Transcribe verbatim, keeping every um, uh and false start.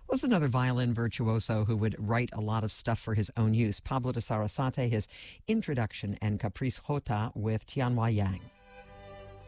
was another violin virtuoso who would write a lot of stuff for his own use. Pablo de Sarasate, his Introduction and Caprice Jota with Tianhua Yang.